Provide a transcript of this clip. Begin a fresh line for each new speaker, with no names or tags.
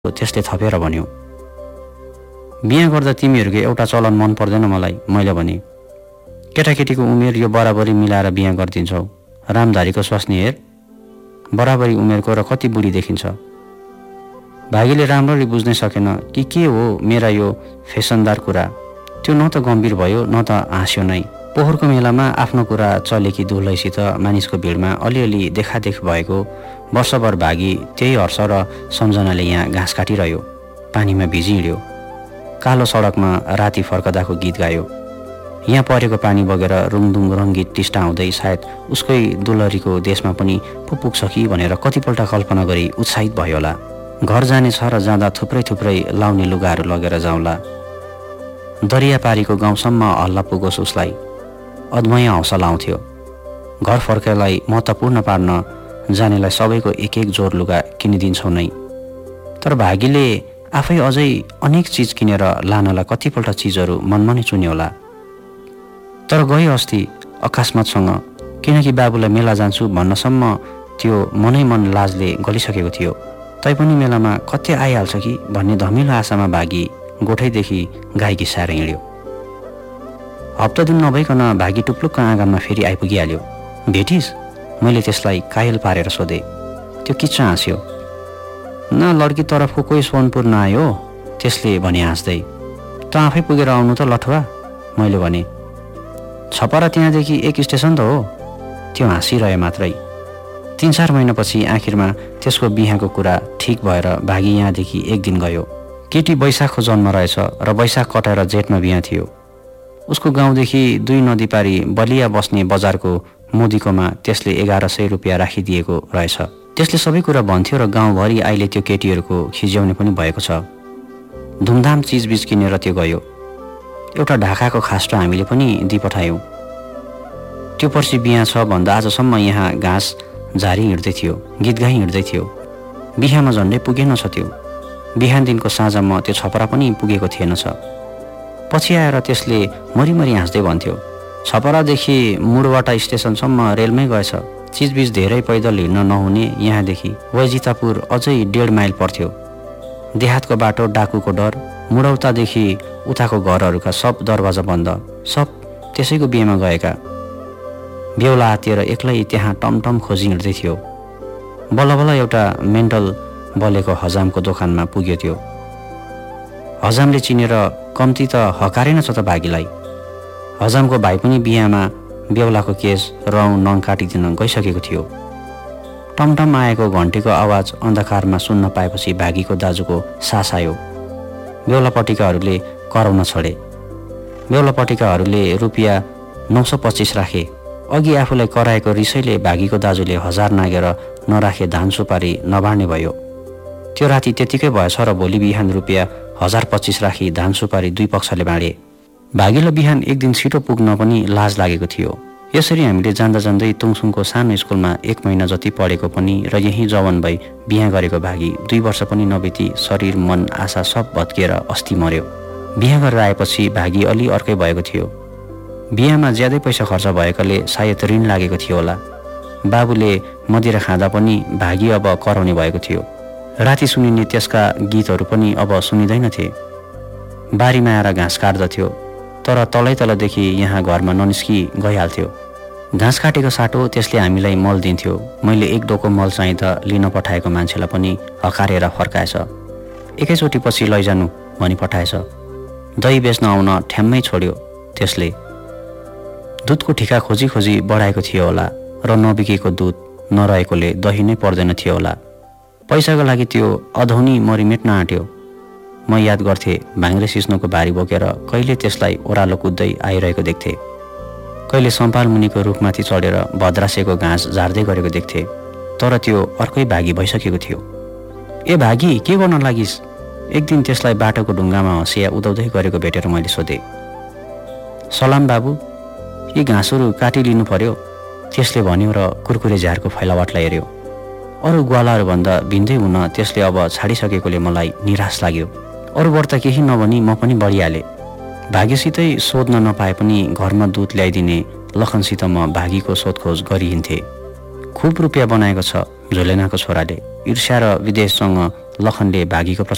त्यसले थपेर भन्यो। बिहा गर्दा तिमीहरूको एउटा चलन मन पर्दैन मलाई, मैले भने। केटाकेटीको उमेर यो बराबरी मिलाएर बिहा गरिदिन्छौ। रामधारीको स्वास्नी हेर, बराबरी उमेरको र कति बुढी देखिन्छ। भागीले राम्ररी बुझ्नै सकेन कि के हो मेरा यो फेसनदार कुरा। त्यो न त गम्भीर भयो न त हाँस्यो नै। पोहोरको मेलामा आफ्नो कुरा चलेकी दुलैसित मानिसको भिडमा अलिअलि देखादेख भएको वर्षभर भागी त्यही हर्ष र सम्झनाले यहाँ घाँस काटिरह्यो। पानीमा भिजी हिँड्यो। कालो सडकमा राति फर्कदाको गीत गायो। यहाँ परेको पानी बगेर रुङदुङ रङ्गीत टिस्टा आउँदै सायद उसकै दुलरीको देशमा पनि पुग्छ कि भनेर कतिपल्ट कल्पना गरी उत्साहित भयो होला। घर जाने छ र जाँदा थुप्रै थुप्रै लाउने लुगाहरू लगेर जाउँला। दरियापारीको गाउँसम्म हल्ला पुगोस् उसलाई। अदमय हौसला आउँथ्यो। घर फर्केलाई महत्त्वपूर्ण पार्न जानेलाई सबैको एक एक जोर लुगा किनिदिन्छौ नै। तर भागीले आफै अझै अनेक चिज किनेर लानलाई कतिपल्ट चिजहरू मनमा नै चुन्यो होला। तर गए अस्ति अकस्मातसँग, किनकि बाबुलाई मेला जान्छु भन्नसम्म त्यो मनै मन लाजले गलिसकेको थियो। तैपनि मेलामा कतै आइहाल्छ कि भन्ने धमिलो आशामा भागी गोठैदेखि गाई घिसाएर हिँड्यो। हप्ता दिन नभइकन भागी टुप्लुक्क आँगनमा फेरि आइपुगिहाल्यो। भेटिस्? मैले त्यसलाई कायल पारेर सोधेँ। त्यो किच्च हाँस्यो। न लड्की तरफको कोही सोनपुर नआयो, त्यसले भने हाँस्दै। त आफै पुगेर आउनु त लठुवा, मैले भने। छपरा त्यहाँदेखि एक स्टेसन त हो। त्यो हाँसिरह्यो मात्रै। 3-4 महिनापछि आखिरमा त्यसको बिहाको कुरा ठिक भएर भागी यहाँदेखि एक दिन गयो। केटी वैशाखको जन्म रहेछ र वैशाख कटेर जेठमा बिहा थियो। उसको गाउँदेखि 2 नदी पारी बलिया बस्ने बजारको मोदीकोमा त्यसले 1100 रुपियाँ राखिदिएको रहेछ। त्यसले सबै कुरा भन्थ्यो र गाउँभरि अहिले त्यो केटीहरूको खिज्याउने पनि भएको छ। धुमधाम चिजबिज किनेर त्यो गयो। एउटा ढाकाको खास्टो हामीले पनि दिइपठायौँ। त्यो पर्सि बिहा छ भन्दा आजसम्म यहाँ घाँस झारी हिँड्दै थियो, गीत गाई हिँड्दै थियो। बिहामा झन्डै पुगेन छ त्यो। बिहान दिनको साँझमा त्यो छपरा पनि पुगेको थिएन छ। पछि आएर त्यसले मरिमरि हाँस्दै भन्थ्यो, छपरादेखि मुडवाटा स्टेसनसम्म रेलमै गएछ। चिजबिज धेरै पैदल हिँड्न नहुने यहाँदेखि वैजितापुर अझै 1.5 माइल पर्थ्यो। देहातको बाटो, डाकुको डर, मुडौतादेखि उताको घरहरूका सब दरवाजा बन्द, सब त्यसैको बिहेमा गएका। बेहुला हातेर एक्लै त्यहाँ टमटम खोजी हिँड्दै थियो। बल्ल बल्ल एउटा मेन्टल बलेको हजामको दोकानमा पुग्यो त्यो। हजामले चिनेर कम्ती त हकारेन छ त भागीलाई। हजामको भाइ पनि बिहामा बेहुलाको केस रौँ नङ काटिदिन गइसकेको थियो। टमटम आएको घन्टीको आवाज अन्धकारमा सुन्न पाएपछि भागीको दाजुको सास आयो। बेहुलापट्टिकाहरूले कराउन छोडे। बेहुलापट्टिकाहरूले रुपियाँ 925 राखे। अघि आफूलाई कराएको रिसैले भागीको दाजुले 1000 नागेर नराखे धान सुपारी नबाड्ने भयो। त्यो राति त्यतिकै भएछ र भोलि बिहान रुपियाँ 1025 राखी धान सुपारी 2 पक्षले बाँडे। भागीलाई बिहान एक दिन छिटो पुग्न पनि लाज लागेको थियो। यसरी हामीले जाँदा जाँदै तुङसुङको सानो स्कुलमा 1 महिना जति पढेको पनि र यहीँ जवान भई बिहा गरेको भागी 2 वर्ष पनि नबिती शरीर मन आशा सब भत्किएर अस्ति मर्यो। बिहा गरेर आएपछि भागी अलि अर्कै भएको थियो। बिहामा ज्यादै पैसा खर्च भएकाले सायद ऋण लागेको थियो होला। बाबुले मदिरा खाँदा पनि भागी अब कराउने भएको थियो। राति सुनिने त्यसका गीतहरू पनि अब सुनिँदैनथे। बारीमा आएर घाँस काट्दथ्यो, तर तलै तलदेखि यहाँ घरमा ननिस्की गइहाल्थ्यो। घाँस काटेको साटो त्यसले हामीलाई मल दिन्थ्यो। मैले 1 डोको मल चाहिँ त लिन पठाएको मान्छेलाई पनि हकारेर फर्काएछ। एकैचोटि पछि लैजानु भनी पठाएछ। दही बेच्न आउन ठ्याम्मै छोड्यो त्यसले। दुधको ठिका खोजी खोजी बढाएको थियो होला र नबिकेको दुध नरहेकोले दही नै पर्दैन थियो होला। पैसाको लागि त्यो अधौनी मरिमेट्न आँट्यो। म याद गर्थेँ भाङ्रे सिस्नोको भारी बोकेर कहिले त्यसलाई ओह्रालो कुद्दै आइरहेको देख्थेँ, कहिले सम्पाल मुनिको रुखमाथि चढेर भद्रासेको घाँस झार्दै गरेको देख्थेँ। तर त्यो अर्कै भागी भइसकेको थियो। ए भागी, के गर्न लागिस्? एक दिन त्यसलाई बाटोको ढुङ्गामा हँसिया उदाउँदै गरेको भेटेर मैले सोधेँ। सलाम बाबु, यी घाँसहरू काटिलिनु पर्यो, त्यसले भन्यो र कुरकुरे झारको फैलावटलाई हेऱ्यो। अरू ग्वालाहरूभन्दा भिन्दै हुन त्यसले अब छाडिसकेकोले मलाई निराश लाग्यो। अरू व्रत केही नभनी म पनि बढिहालेँ। भागीसितै सोध्न नपाए पनि घरमा दुध ल्याइदिने लखनसित म भागीको सोधखोज गरिहिँड्थेँ। खुब रुपियाँ बनाएको छ झोलेनाको छोराले। ईर्ष्या र विदेशसँग लखनले भागीको